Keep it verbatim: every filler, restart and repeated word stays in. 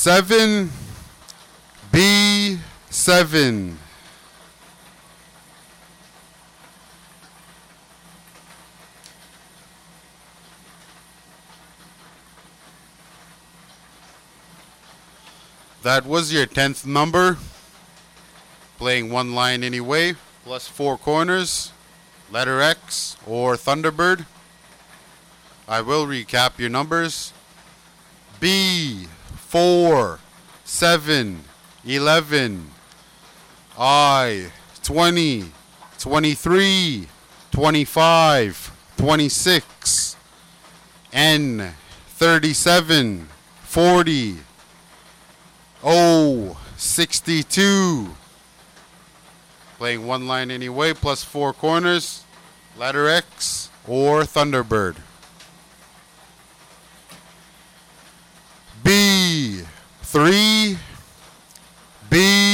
seven, B seven. That was your tenth number. Playing one line anyway, plus four corners, letter X or Thunderbird. I will recap your numbers. B, four, seven, eleven. I, twenty, twenty-three, twenty-five, twenty-six. N, thirty-seven, forty. O, sixty-two. Playing one line anyway, plus four corners, letter X or Thunderbird. B, three, B,